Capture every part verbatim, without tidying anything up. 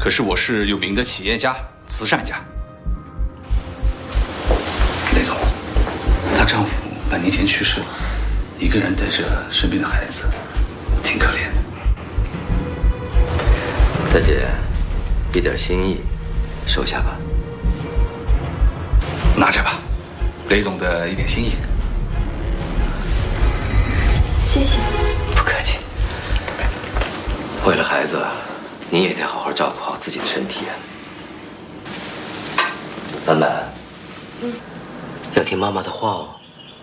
可是我是有名的企业家、慈善家。雷总，她丈夫半年前去世了，一个人带着生病的孩子，挺可怜的。 大姐，一点心意，收下吧。 拿着吧，雷总的一点心意。 谢谢。 不客气。为了孩子，你也得好好照顾好自己的身体啊。满满，嗯，要听妈妈的话哦。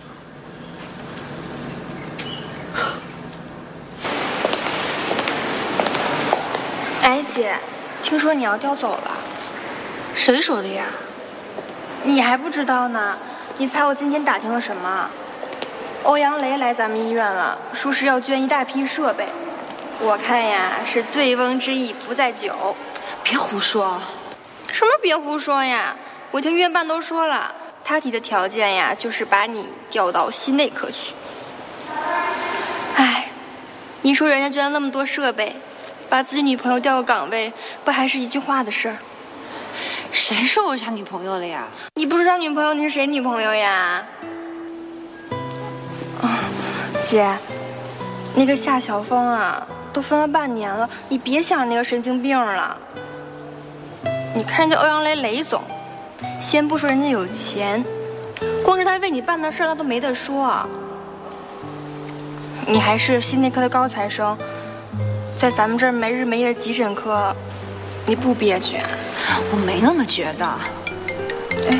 哎，姐，听说你要调走了？ 谁说的呀？ 你还不知道呢？你猜我今天打听了什么？欧阳雷来咱们医院了，说是要捐一大批设备。我看呀，是醉翁之意不在酒。 别胡说！ 什么别胡说呀？我听院办都说了，他提的条件呀，就是把你调到心内科去。哎，你说人家捐了那么多设备，把自己女朋友调个岗位，不还是一句话的事儿？ 谁说我像女朋友了呀？ 你不知道女朋友，你是谁女朋友呀？哦，姐，那个夏晓峰啊，都分了半年了，你别想那个神经病了。你看人家欧阳雷雷总，先不说人家有钱，光是他为你办的事儿，他都没得说。你还是心内科的高材生，在咱们这儿没日没夜的急诊科，你不憋屈啊？ 我没那么觉得。 哎，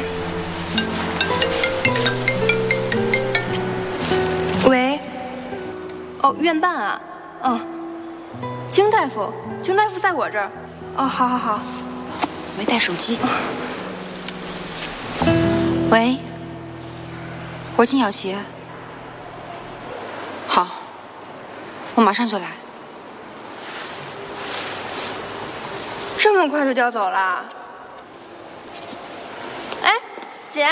喂，哦，院办啊，嗯，金大夫，金大夫在我这儿。哦，好好好。 没带手机。喂，我是金小琪。好，我马上就来。 这么快就调走了？哎，姐。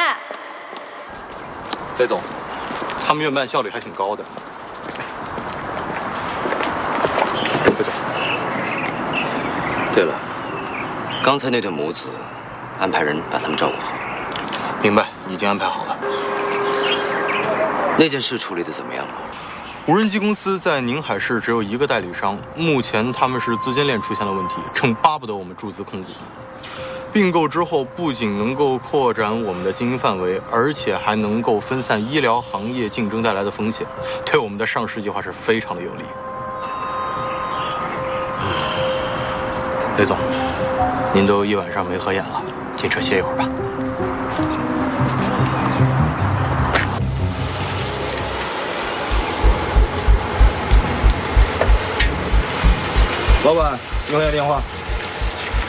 雷总，他们院办效率还挺高的。雷总。 对了，刚才那对母子，安排人把他们照顾好。 明白，已经安排好了。 那件事处理的怎么样了？ 无人机公司在宁海市只有一个代理商，目前他们是资金链出现了问题，正巴不得我们注资控股。并购之后，不仅能够扩展我们的经营范围，而且还能够分散医疗行业竞争带来的风险，对我们的上市计划是非常的有利。雷总，您都一晚上没合眼了，进车歇一会儿吧。 老板，用一下电话。